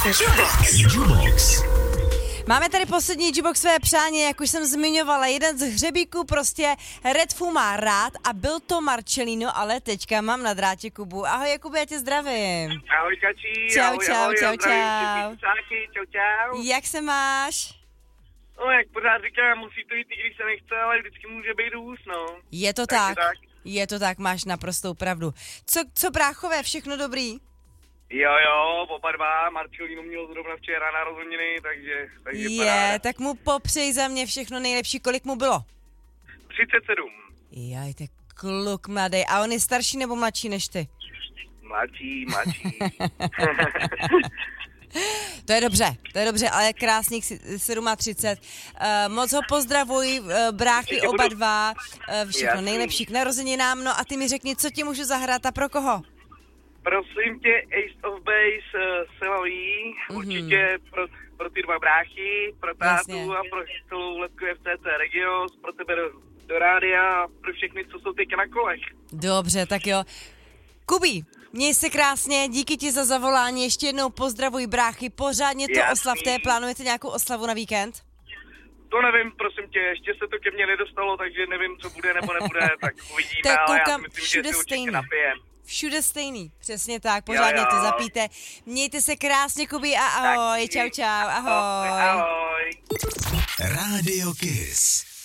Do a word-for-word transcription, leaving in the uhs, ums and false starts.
Jubox. Jubox. Máme tady poslední Juboxové přání, jak už jsem zmiňovala, jeden z hřebíků prostě Redfu má rád a byl to Marcelino, ale teďka mám na drátě Kubu. Ahoj Jakube, já tě zdravím. Ahoj Kačí, Čau, ahoj, čau, ahoj, čau, ahoj, čau. Čáky, čau, čau. Jak se máš? No jak pořád říkám, musí to jít, i když se nechce, ale vždycky může být hůř, no. Je to Takže tak, tak. je to tak, máš naprostou pravdu. Co, co bráchové, všechno dobrý? Jo, jo, oba dva, Marcelino měl zrovna včera narozeniny, takže, takže Je, paráda. tak mu popřej za mě všechno nejlepší, kolik mu bylo? třicet sedm. Jaj, ty kluk mladý. A on je starší nebo mladší než ty? Mladší, mladší. To je dobře, to je dobře, ale krásných třicet sedm. Uh, moc ho pozdravuj, uh, bráchy oba dva, uh, všechno Jasný. nejlepší k narozeninám. No a ty mi řekni, co ti můžu zahrát a pro koho? Prosím tě, Ace of Base uh, Selaví, Mhm. určitě pro, pro ty dva bráchy, pro tátu Jasně. a pro celou Letku F C C Regios, pro tebe do, do rádia a pro všechny, co jsou teďka na kolech. Dobře, tak jo. Kubí, měj se krásně, díky ti za zavolání, ještě jednou pozdravuj bráchy, pořádně to Jasný. oslavte, plánujete nějakou oslavu na víkend? To nevím, prosím tě, ještě se to ke mně nedostalo, takže nevím, co bude nebo nebude, tak uvidíme, Tak ale já koukám, si myslím, všude že si stejný. určitě napijem. Všude stejný, přesně tak, pořádně Jo, jo. to zapijte. Mějte se krásně, Kubí, a ahoj, Taky. čau, čau, ahoj. Ahoj. Rádio Kiss.